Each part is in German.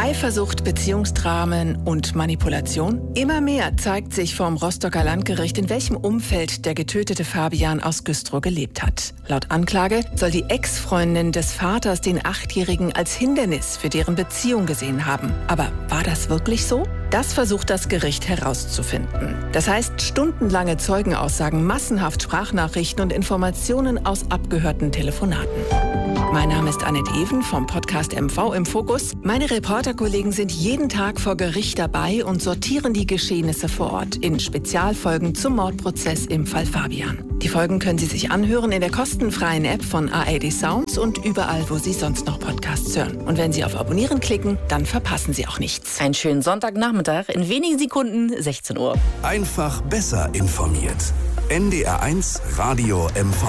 Eifersucht, Beziehungsdramen und Manipulation? Immer mehr zeigt sich vom Rostocker Landgericht, in welchem Umfeld der getötete Fabian aus Güstrow gelebt hat. Laut Anklage soll die Ex-Freundin des Vaters den 8-Jährigen als Hindernis für deren Beziehung gesehen haben. Aber war das wirklich so? Das versucht das Gericht herauszufinden. Das heißt, stundenlange Zeugenaussagen, massenhaft Sprachnachrichten und Informationen aus abgehörten Telefonaten. Mein Name ist Annette Even vom Podcast MV im Fokus. Meine Reporterkollegen sind jeden Tag vor Gericht dabei und sortieren die Geschehnisse vor Ort in Spezialfolgen zum Mordprozess im Fall Fabian. Die Folgen können Sie sich anhören in der kostenfreien App von ARD Sounds und überall, wo Sie sonst noch Podcasts hören. Und wenn Sie auf Abonnieren klicken, dann verpassen Sie auch nichts. Einen schönen Sonntagnachmittag, in wenigen Sekunden 16 Uhr. Einfach besser informiert. NDR1 Radio MV.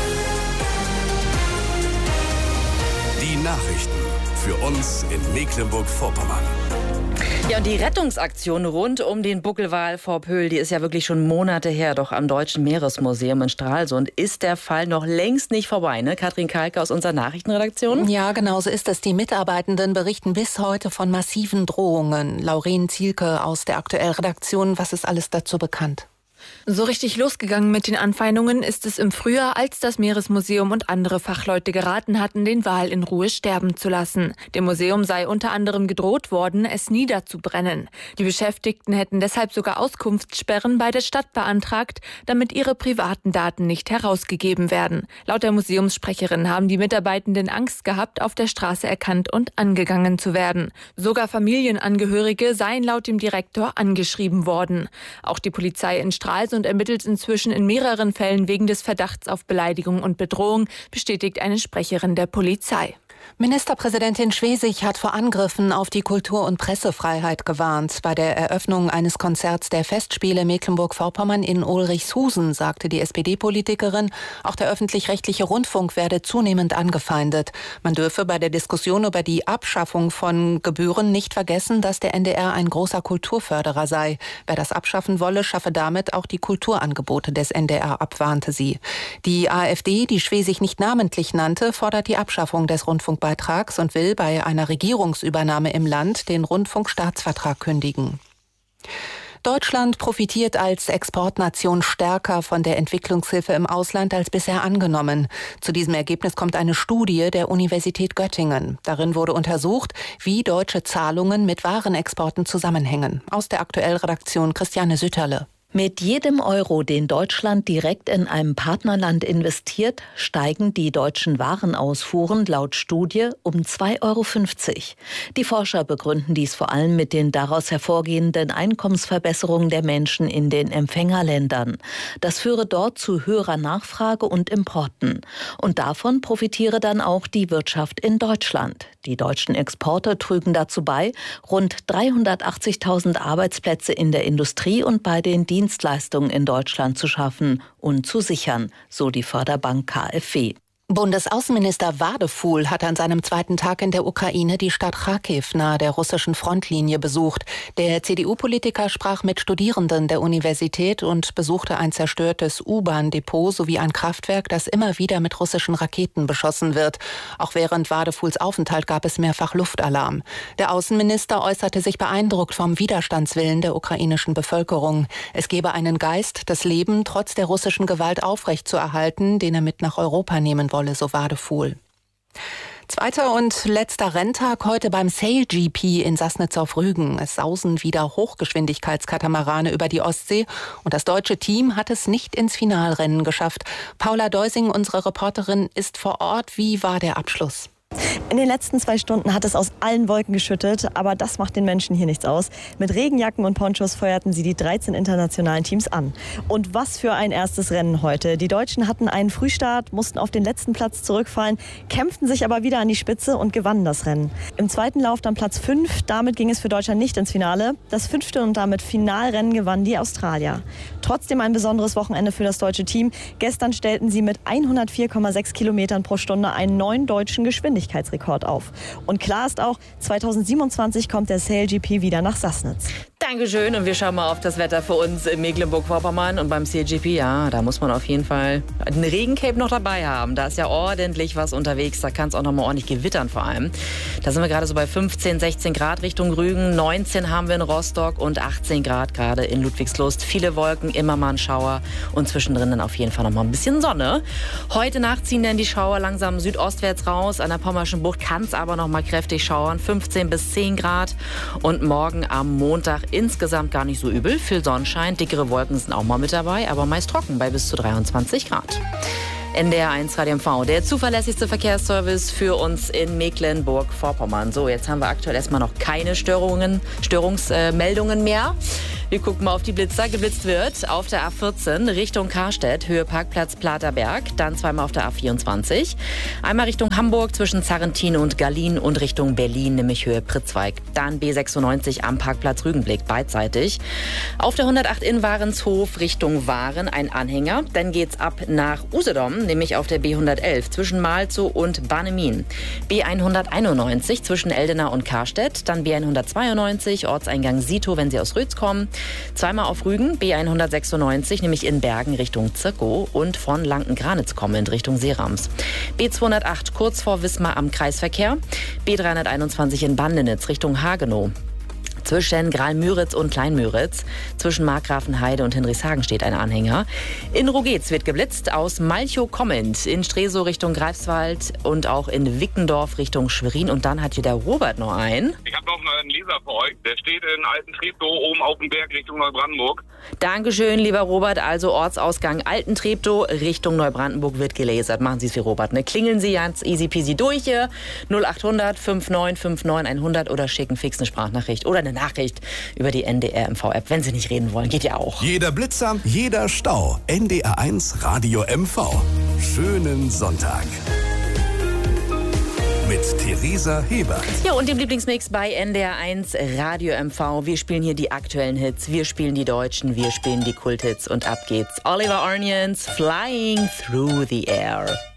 Die Nachrichten für uns in Mecklenburg-Vorpommern. Ja, und die Rettungsaktion rund um den Buckelwal vor Pöhl, die ist ja wirklich schon Monate her. Doch am Deutschen Meeresmuseum in Stralsund ist der Fall noch längst nicht vorbei, ne? Katrin Kalke aus unserer Nachrichtenredaktion. Ja, genau so ist es. Die Mitarbeitenden berichten bis heute von massiven Drohungen. Lauren Zielke aus der Aktuell-Redaktion, was ist alles dazu bekannt? So richtig losgegangen mit den Anfeindungen ist es im Frühjahr, als das Meeresmuseum und andere Fachleute geraten hatten, den Wal in Ruhe sterben zu lassen. Dem Museum sei unter anderem gedroht worden, es niederzubrennen. Die Beschäftigten hätten deshalb sogar Auskunftssperren bei der Stadt beantragt, damit ihre privaten Daten nicht herausgegeben werden. Laut der Museumssprecherin haben die Mitarbeitenden Angst gehabt, auf der Straße erkannt und angegangen zu werden. Sogar Familienangehörige seien laut dem Direktor angeschrieben worden. Auch die Polizei in Stralsund ermittelt inzwischen in mehreren Fällen wegen des Verdachts auf Beleidigung und Bedrohung, bestätigt eine Sprecherin der Polizei. Ministerpräsidentin Schwesig hat vor Angriffen auf die Kultur- und Pressefreiheit gewarnt. Bei der Eröffnung eines Konzerts der Festspiele Mecklenburg-Vorpommern in Ulrichshusen sagte die SPD-Politikerin, auch der öffentlich-rechtliche Rundfunk werde zunehmend angefeindet. Man dürfe bei der Diskussion über die Abschaffung von Gebühren nicht vergessen, dass der NDR ein großer Kulturförderer sei. Wer das abschaffen wolle, schaffe damit auch die Kulturangebote des NDR ab, warnte sie. Die AfD, die Schwesig nicht namentlich nannte, fordert die Abschaffung des Rundfunkbeitrags und will bei einer Regierungsübernahme im Land den Rundfunkstaatsvertrag kündigen. Deutschland profitiert als Exportnation stärker von der Entwicklungshilfe im Ausland als bisher angenommen. Zu diesem Ergebnis kommt eine Studie der Universität Göttingen. Darin wurde untersucht, wie deutsche Zahlungen mit Warenexporten zusammenhängen. Aus der Aktuell-Redaktion Christiane Sütterle. Mit jedem Euro, den Deutschland direkt in einem Partnerland investiert, steigen die deutschen Warenausfuhren laut Studie um 2,50 Euro. Die Forscher begründen dies vor allem mit den daraus hervorgehenden Einkommensverbesserungen der Menschen in den Empfängerländern. Das führe dort zu höherer Nachfrage und Importen. Und davon profitiere dann auch die Wirtschaft in Deutschland. Die deutschen Exporte trügen dazu bei, rund 380.000 Arbeitsplätze in der Industrie und bei den Dienstleistungen in Deutschland zu schaffen und zu sichern, so die Förderbank KfW. Bundesaußenminister Wadefuhl hat an seinem zweiten Tag in der Ukraine die Stadt Charkiw nahe der russischen Frontlinie besucht. Der CDU-Politiker sprach mit Studierenden der Universität und besuchte ein zerstörtes U-Bahn-Depot sowie ein Kraftwerk, das immer wieder mit russischen Raketen beschossen wird. Auch während Wadefuhls Aufenthalt gab es mehrfach Luftalarm. Der Außenminister äußerte sich beeindruckt vom Widerstandswillen der ukrainischen Bevölkerung. Es gebe einen Geist, das Leben trotz der russischen Gewalt aufrechtzuerhalten, den er mit nach Europa nehmen wolle, so Wadefuhl. Zweiter und letzter Renntag heute beim Sail GP in Sassnitz auf Rügen. Es sausen wieder Hochgeschwindigkeitskatamarane über die Ostsee und das deutsche Team hat es nicht ins Finalrennen geschafft. Paula Deusing, unsere Reporterin, ist vor Ort. Wie war der Abschluss? In den letzten 2 Stunden hat es aus allen Wolken geschüttet, aber das macht den Menschen hier nichts aus. Mit Regenjacken und Ponchos feuerten sie die 13 internationalen Teams an. Und was für ein erstes Rennen heute. Die Deutschen hatten einen Frühstart, mussten auf den letzten Platz zurückfallen, kämpften sich aber wieder an die Spitze und gewannen das Rennen. Im zweiten Lauf dann Platz 5, damit ging es für Deutschland nicht ins Finale. Das 5. und damit Finalrennen gewannen die Australier. Trotzdem ein besonderes Wochenende für das deutsche Team. Gestern stellten sie mit 104,6 Kilometern pro Stunde einen neuen deutschen Geschwindigkeitsrekord auf. Und klar ist auch, 2027 kommt der Sail GP wieder nach Sassnitz. Dankeschön. Und wir schauen mal auf das Wetter für uns in Mecklenburg-Vorpommern. Und beim CLGP, ja, da muss man auf jeden Fall ein Regencape noch dabei haben. Da ist ja ordentlich was unterwegs. Da kann es auch noch mal ordentlich gewittern vor allem. Da sind wir gerade so bei 15, 16 Grad Richtung Rügen. 19 haben wir in Rostock und 18 Grad gerade in Ludwigslust. Viele Wolken, immer mal ein Schauer. Und zwischendrin dann auf jeden Fall noch mal ein bisschen Sonne. Heute Nacht ziehen dann die Schauer langsam südostwärts raus. An der Pommerschen Bucht kann es aber noch mal kräftig schauern. 15 bis 10 Grad. Und morgen am Montag insgesamt gar nicht so übel. Viel Sonnenschein, dickere Wolken sind auch mal mit dabei, aber meist trocken bei bis zu 23 Grad. NDR 1 Radio MV, der zuverlässigste Verkehrsservice für uns in Mecklenburg-Vorpommern. So, jetzt haben wir aktuell erstmal noch keine Störungsmeldungen mehr. Wir gucken mal auf die Blitzer. Geblitzt wird auf der A14 Richtung Karstedt, Höhe Parkplatz Platerberg. Dann zweimal auf der A24. Einmal Richtung Hamburg zwischen Zarrentin und Gallien und Richtung Berlin, nämlich Höhe Pritzweig. Dann B96 am Parkplatz Rügenblick, beidseitig. Auf der 108 in Warenshof Richtung Waren ein Anhänger. Dann geht's ab nach Usedom, nämlich auf der B111 zwischen Malzow und Bannemin. B191 zwischen Eldena und Karstedt. Dann B192 Ortseingang Sito, wenn Sie aus Rötz kommen. Zweimal auf Rügen, B196, nämlich in Bergen Richtung Zirkow und von Lanken-Granitz kommend Richtung Seerams. B208 kurz vor Wismar am Kreisverkehr, B321 in Bandenitz Richtung Hagenow. Zwischen Graal-Müritz und Klein-Müritz, zwischen Markgrafenheide und Hinrichshagen steht ein Anhänger. In Rogetz wird geblitzt aus Malchow kommend, in Stresow Richtung Greifswald und auch in Wickendorf Richtung Schwerin. Und dann hat hier der Robert noch einen. Ich habe noch einen Leser für euch, der steht in Altentreptow oben auf dem Berg Richtung Neubrandenburg. Dankeschön, lieber Robert. Also Ortsausgang Altentreptow Richtung Neubrandenburg wird gelasert. Machen Sie es wie Robert, ne? Klingeln Sie ganz easy peasy durch hier. 0800 5959 100 oder schicken fix eine Sprachnachricht oder eine Nachricht über die NDR MV-App, wenn Sie nicht reden wollen. Geht ja auch. Jeder Blitzer, jeder Stau. NDR 1 Radio MV. Schönen Sonntag. Mit Theresa Hebert. Ja, und dem Lieblingsmix bei NDR 1 Radio MV. Wir spielen hier die aktuellen Hits, wir spielen die Deutschen, wir spielen die Kulthits und ab geht's. Oliver Onions, Flying Through the Air.